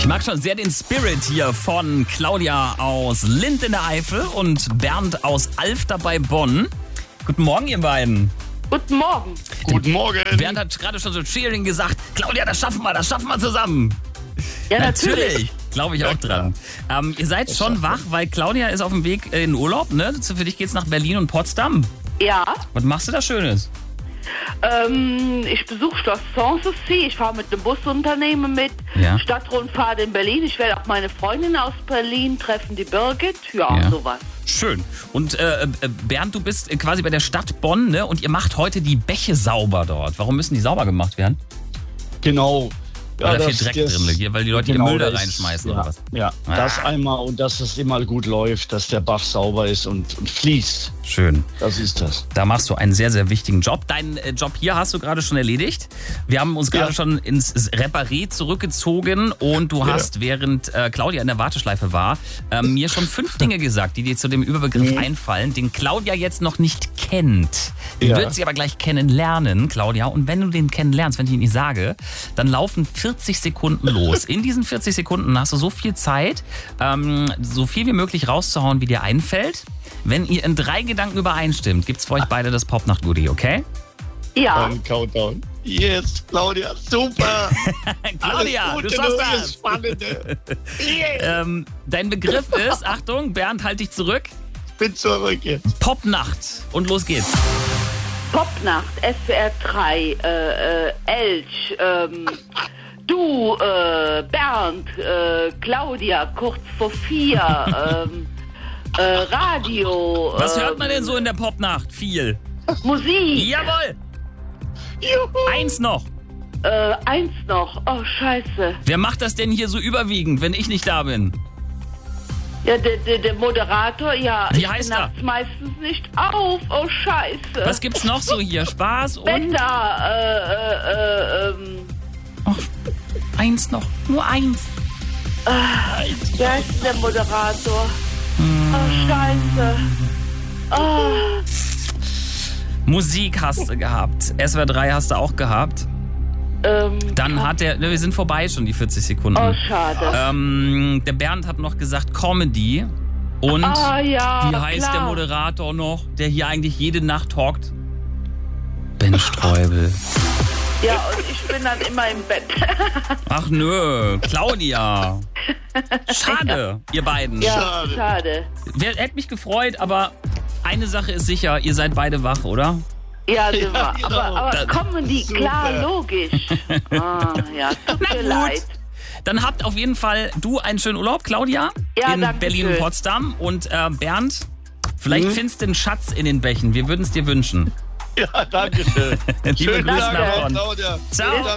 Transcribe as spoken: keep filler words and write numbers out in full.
mag schon sehr den Spirit hier von Claudia aus Lindt in der Eifel und Bernd aus Alfter bei Bonn. Guten Morgen, ihr beiden. Guten Morgen. Guten Morgen. Bernd hat gerade schon so cheering gesagt. Claudia, das schaffen wir, das schaffen wir zusammen. Ja, natürlich. Natürlich. Glaube ich auch dran. Ähm, ihr seid schon wach, weil Claudia ist auf dem Weg in Urlaub, ne? Für dich geht's nach Berlin und Potsdam. Ja, Was machst du da Schönes? ähm, ich besuche Schloss Sanssouci. Ich fahre mit einem Busunternehmen mit. Ja. Stadtrundfahrt in Berlin. Ich werde auch meine Freundin aus Berlin treffen, die Birgit. Ja, Ja. sowas. Schön. Und äh, äh, Bernd, du bist quasi bei der Stadt Bonn, ne? Und ihr macht heute die Bäche sauber dort. Warum müssen die sauber gemacht werden? Genau. Weil da viel das- Dreck das- drin liegt, weil die Leute genau, ihr Müll da ist- reinschmeißen ja, oder was? Ja, Ah. das einmal und dass es immer gut läuft, dass der Bach sauber ist und, und fließt. Schön. Das ist das. Da machst du einen sehr, sehr wichtigen Job. Deinen äh, Job hier hast du gerade schon erledigt. Wir haben uns gerade Ja. schon ins Reparé zurückgezogen und du Ja. hast, während äh, Claudia in der Warteschleife war, äh, mir schon fünf Dinge gesagt, die dir zu dem Überbegriff Mhm. einfallen, den Claudia jetzt noch nicht kennt. Die Ja. wird sie aber gleich kennenlernen, Claudia. Und wenn du den kennenlernst, wenn ich ihn nicht sage, dann laufen vierzig Sekunden los. In diesen vierzig Sekunden hast du so viel Zeit, ähm, so viel wie möglich rauszuhauen, wie dir einfällt. Wenn ihr in drei Gedanken übereinstimmt, gibt's für euch beide das Popnacht-Goodie, okay? Ja, Ein Countdown. Yes, Claudia, super. Claudia, Alles du Gute, schaffst neue, das! Spannende. Yeah. Ähm, dein Begriff ist, Achtung, Bernd, halt dich zurück, Bin zurück jetzt. Popnacht. Und los geht's. Popnacht, S W R drei, äh, äh, Elch, ähm, du, äh, Bernd, äh, Claudia, kurz vor vier, ähm, äh, Radio. Was ähm, hört man denn so in der Popnacht? Viel. Musik. Jawohl! Juhu. Eins noch. Äh, eins noch. Oh, scheiße. Wer macht das denn hier so überwiegend, wenn ich nicht da bin? Ja, der, der, der Moderator, ja. Wie ich heißt bin er? nachts meistens nicht auf. Oh, scheiße. Was gibt's noch so hier? Spaß und... Wetter, äh, äh, äh, ähm, Oh, eins noch. Nur eins. wie heißt denn der Moderator? Oh, scheiße. Oh, Musik hast du gehabt. S W R drei hast du auch gehabt. ähm, Dann hat der... Wir sind vorbei schon, die vierzig Sekunden. oh, schade. Ähm, der Bernd hat noch gesagt Comedy. Und Ah, ja, wie heißt klar. der Moderator noch, der hier eigentlich jede Nacht talkt? Ben Streubel. Ja, und ich bin dann immer im Bett. Ach nö, Claudia. Schade, ihr beiden. Ja, Schade. schade. Wer hätte mich gefreut, aber eine Sache ist sicher, ihr seid beide wach, oder? Ja, sind Ja, wir. genau. Aber, aber Da- Comedy, Super. klar, logisch. Ah, ja, tut Na mir gut. leid. Dann habt auf jeden Fall du einen schönen Urlaub, Claudia, Ja, in danke Berlin und schön. Potsdam. Und äh, Bernd, vielleicht Mhm. findest du einen Schatz in den Bächen. Wir würden es dir wünschen. Ja, danke schön. Liebe Schönen Grüße Tag, nach Frau Bonn. Claudia. Ciao. Schönen Tag